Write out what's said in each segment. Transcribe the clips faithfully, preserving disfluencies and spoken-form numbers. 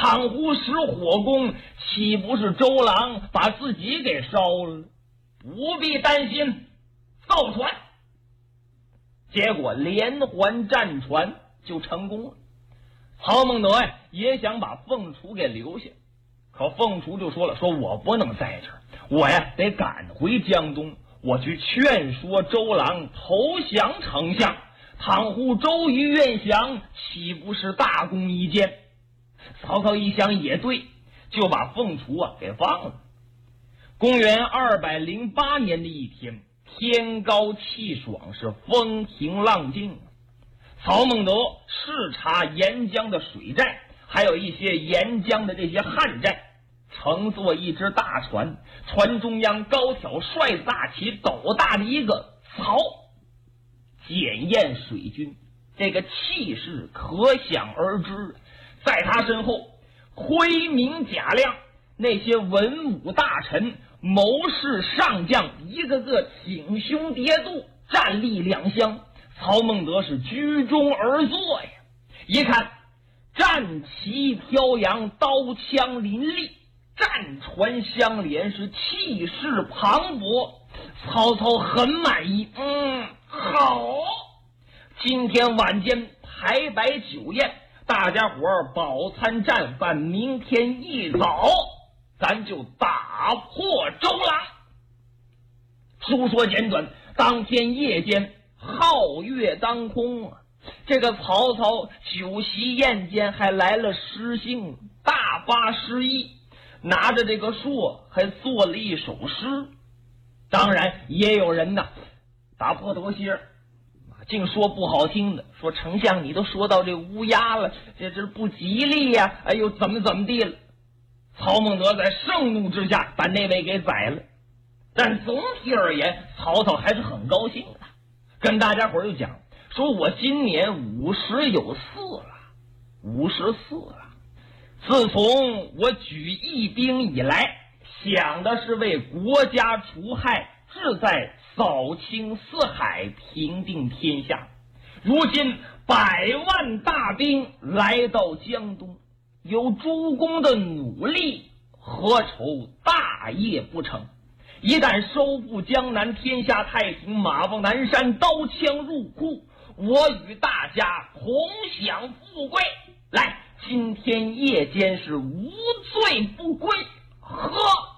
倘乎失火攻，岂不是周郎把自己给烧了？不必担心，造船。结果连环战船就成功了。曹孟德呀也想把凤雏给留下，可凤雏就说了，说我不能在这儿，我呀得赶回江东，我去劝说周郎投降丞相。倘乎周瑜愿降，岂不是大功一件？曹操一想也对，就把凤雏啊给放了。公元二百零八年的一天，天高气爽，是风平浪静。曹孟德视察沿江的水寨，还有一些沿江的这些旱寨，乘坐一只大船，船中央高挑帅大旗斗大的一个曹，检验水军，这个气势可想而知。在他身后，盔明甲亮，那些文武大臣、谋士上将，一个个挺胸叠肚，站立两厢。曹孟德是居中而坐呀，一看战旗飘扬，刀枪林立，战船相连，是气势磅礴。曹操很满意，嗯，好，今天晚间排摆酒宴，大家伙儿饱餐战饭，明天一早咱就打破周郎。书说简短，当天夜间皓月当空啊，这个曹操酒席宴间还来了诗兴，大发诗意，拿着这个槊还做了一首诗。当然也有人呢打破头心儿，净说不好听的，说丞相你都说到这乌鸦了，这这不吉利呀，哎呦怎么怎么地了。曹孟德在盛怒之下把那位给宰了，但总体而言曹操还是很高兴的，跟大家伙就讲说，我今年五十有四了，五十四了。自从我举义兵以来，想的是为国家除害，志在扫清四海，平定天下。如今百万大兵来到江东，有诸公的努力，何愁大业不成？一旦收复江南，天下太平，马放南山，刀枪入库，我与大家同享富贵。来，今天夜间是无醉不归，喝！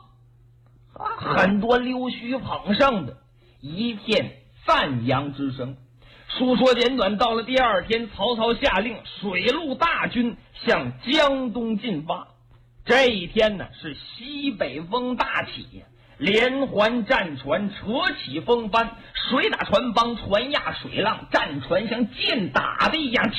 很多溜须捧上的，一片赞扬之声。书说简短，到了第二天，曹操下令水陆大军向江东进发。这一天呢，是西北风大起，连环战船扯起风帆，水打船帮，船压水浪，战船像箭打的一样，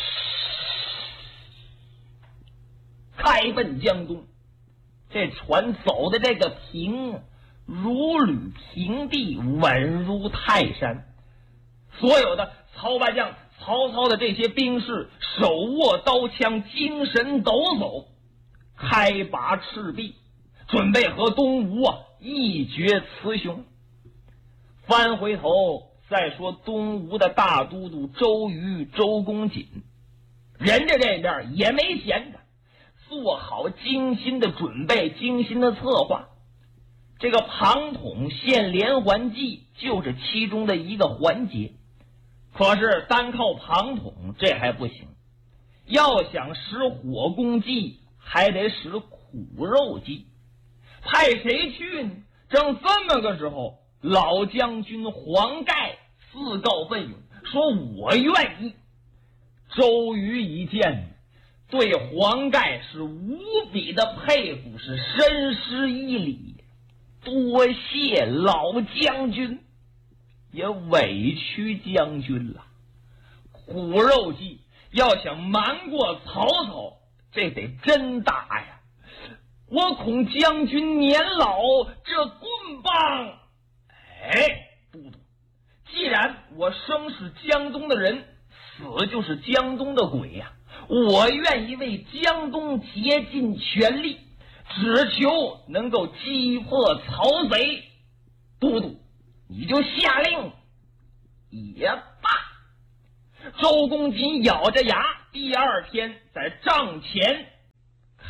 开奔江东。这船走的这个平如履平地，稳如泰山。所有的曹白将、曹操的这些兵士手握刀枪，精神抖擞，开拔赤壁，准备和东吴啊一决雌雄。翻回头再说东吴的大都督周瑜、周公瑾，人家这边也没闲着，做好精心的准备，精心的策划。这个庞统献连环计就是其中的一个环节。可是单靠庞统这还不行，要想使火攻计，还得使苦肉计。派谁去呢？正这么个时候，老将军黄盖自告奋勇说我愿意。周瑜一见，对黄盖是无比的佩服，是深施一礼，多谢老将军，也委屈将军了。苦肉计要想瞒过曹操，这得真打呀！我恐将军年老，这棍棒……哎，都督，既然我生是江东的人，死就是江东的鬼呀、啊！我愿意为江东竭尽全力，只求能够击破曹贼。都督，你就下令也罢。周公瑾咬着牙，第二天在帐前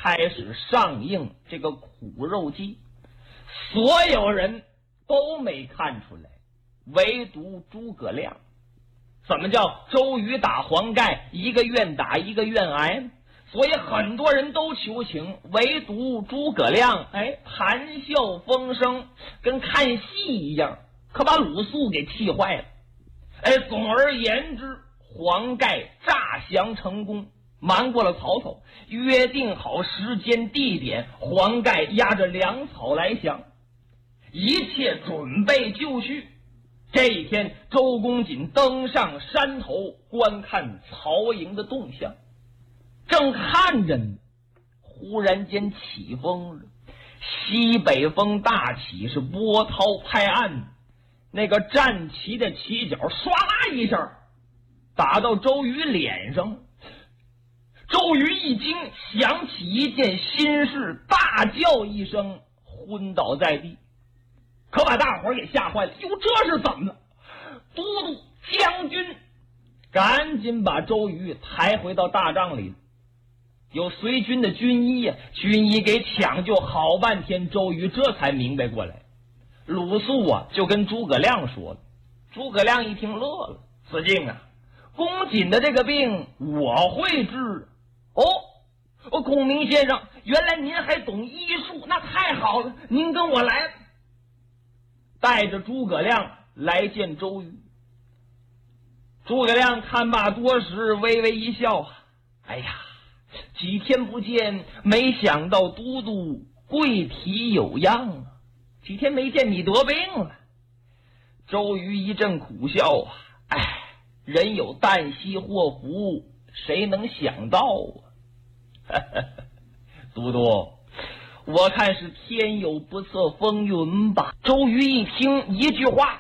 开始上映这个苦肉计，所有人都没看出来，唯独诸葛亮。怎么叫周瑜打黄盖，一个愿打一个愿挨？所以很多人都求情，唯独诸葛亮哎谈笑风生，跟看戏一样，可把鲁肃给气坏了。哎，总而言之，黄盖诈降成功，瞒过了曹操，约定好时间地点，黄盖押着粮草来降，一切准备就绪。这一天，周公瑾登上山头观看曹营的动向，正看着呢，忽然间起风了，西北风大起，是波涛拍岸，那个战旗的旗角唰啦一声打到周瑜脸上。周瑜一惊，想起一件心事，大叫一声，昏倒在地。可把大伙儿给吓坏了，哟，这是怎么了？都督将军赶紧把周瑜抬回到大帐里，有随军的军医呀、啊，军医给抢救好半天，周瑜这才明白过来。鲁肃啊就跟诸葛亮说了，诸葛亮一听乐了，子敬啊，公瑾的这个病我会治。哦，哦，孔明先生，原来您还懂医术，那太好了，您跟我来。带着诸葛亮来见周瑜。诸葛亮看罢多时，微微一笑，哎呀，几天不见，没想到都督贵体有恙啊！几天没见你得病了。周瑜一阵苦笑啊，哎，人有旦夕祸福，谁能想到啊？都督，我看是天有不测风云吧。周瑜一听，一句话。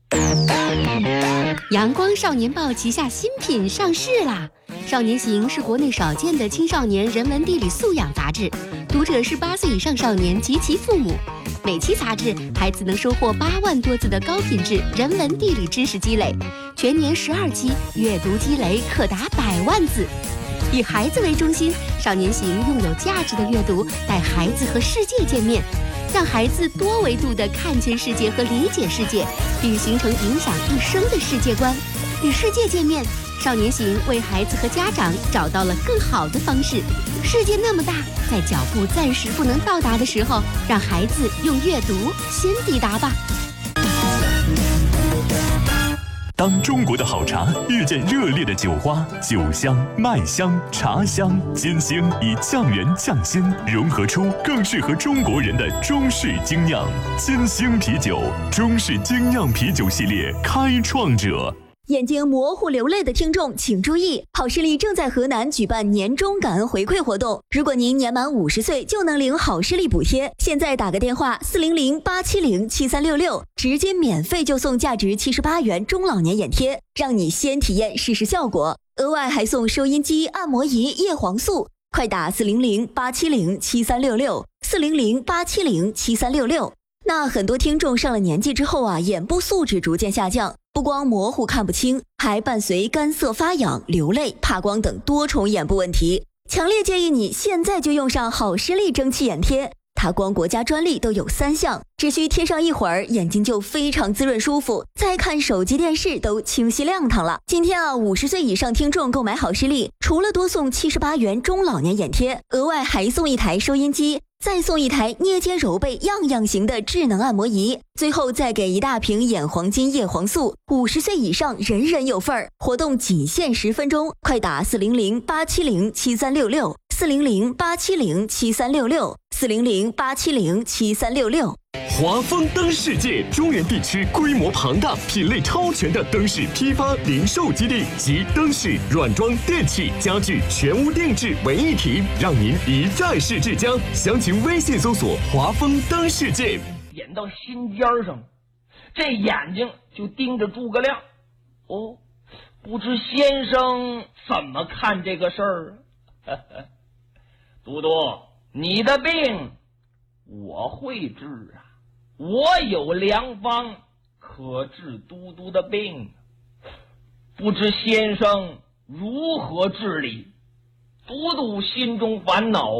阳光少年报旗下新品上市啦！少年行是国内少见的青少年人文地理素养杂志，读者是八岁以上少年及其父母。每期杂志，孩子能收获八万多字的高品质人文地理知识积累，全年十二期，阅读积累可达百万字。以孩子为中心，少年行用有价值的阅读带孩子和世界见面，让孩子多维度地看见世界和理解世界，并形成影响一生的世界观。与世界见面，少年行为孩子和家长找到了更好的方式。世界那么大，在脚步暂时不能到达的时候，让孩子用阅读先抵达吧。 当中国的好茶遇见热烈的酒花，酒香、麦香、茶香、金星以酱源匠心融合出更适合中国人的中式精酿。金星啤酒，中式精酿啤酒系列开创者。 眼睛模糊流泪的听众请注意，好视力正在河南举办年终感恩回馈活动，如果您年满五十岁就能领好视力补贴。现在打个电话四零零八七零七三六六，直接免费就送价值七十八元中老年眼贴，让你先体验试试效果，额外还送收音机、按摩仪、叶黄素。快打四零零八七零七三六六，四零零八七零七三六六。那很多听众上了年纪之后啊，眼部素质逐渐下降，不光模糊看不清，还伴随干涩发痒、流泪、怕光等多重眼部问题。强烈建议你现在就用上好视力蒸汽眼贴，它光国家专利都有三项，只需贴上一会儿，眼睛就非常滋润舒服，再看手机电视都清晰亮堂了。今天啊，五十岁以上听众购买好视力，除了多送七十八元中老年眼贴，额外还送一台收音机，再送一台捏肩揉背样样行的智能按摩仪，最后再给一大瓶眼黄金叶黄素，五十岁以上人人有份儿。活动仅限十分钟，快打四零零八七零七三六六，四零零八七零七三六六，四零零八七零七三六六。 华丰灯世界中原地区规模庞大、品类超全的灯饰批发零售基地，集灯饰、软装、电器、家具全屋定制为一体，让您一站式至江。详情微信搜索华丰灯世界。 演到心尖上，这眼睛就盯着诸葛亮。哦，不知先生怎么看这个事儿？都督，你的病我会治啊，我有良方可治都督的病，不知先生如何治理？都督心中烦恼。